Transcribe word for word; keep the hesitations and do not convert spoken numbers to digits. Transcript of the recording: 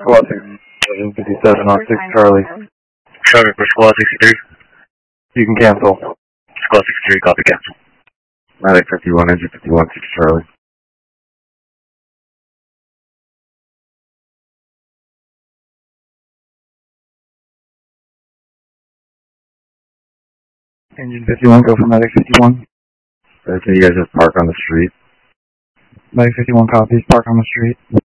Squad six, Engine fifty-seven on six Charlie. Traffic for Squad sixty-three. You can cancel. Squad sixty-three, copy, cancel. Medic fifty-one, Engine fifty-one, six Charlie. Engine fifty-one, go for Medic fifty-one. Uh, can you guys just park on the street? Medic fifty-one copies, park on the street.